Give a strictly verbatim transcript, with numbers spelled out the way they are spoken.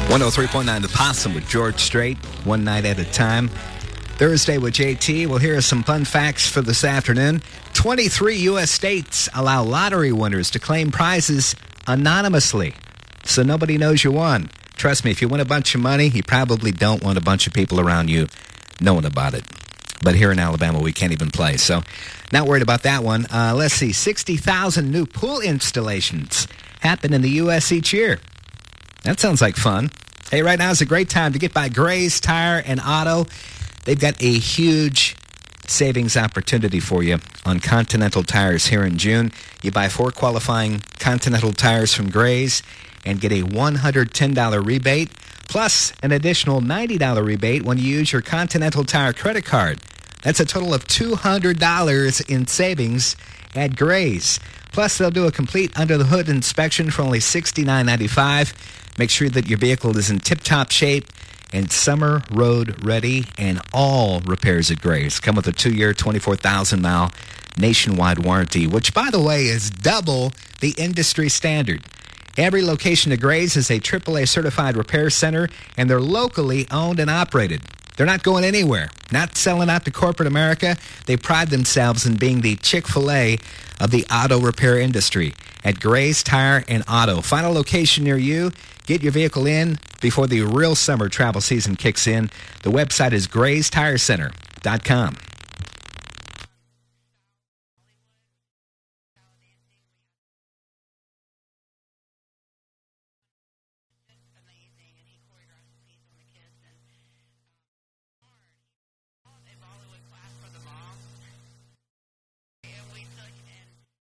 one oh three point nine The Possum with George Strait, one night at a time. Thursday with J T. Well, here are some fun facts for this afternoon. twenty-three U S states allow lottery winners to claim prizes anonymously, so nobody knows you won. Trust me, if you win a bunch of money, you probably don't want a bunch of people around you knowing about it. But here in Alabama, we can't even play, so not worried about that one. Uh, let's see, sixty thousand new pool installations happen in the U S each year. That sounds like fun. Hey, right now is a great time to get by Gray's Tire and Auto. They've got a huge savings opportunity for you on Continental tires here in June. You buy four qualifying Continental tires from Gray's and get a one hundred ten dollars rebate, plus an additional ninety dollars rebate when you use your Continental Tire credit card. That's a total of two hundred dollars in savings at Gray's. Plus, they'll do a complete under-the-hood inspection for only sixty-nine ninety-five. Make sure that your vehicle is in tip-top shape and summer road ready, and all repairs at Gray's come with a two-year, twenty-four thousand mile nationwide warranty, which, by the way, is double the industry standard. Every location of Gray's is a triple A certified repair center, and they're locally owned and operated. They're not going anywhere, not selling out to corporate America. They pride themselves in being the Chick-fil-A of the auto repair industry at Gray's Tire and Auto. Find a location near you. Get your vehicle in before the real summer travel season kicks in. The website is grays tire center dot com.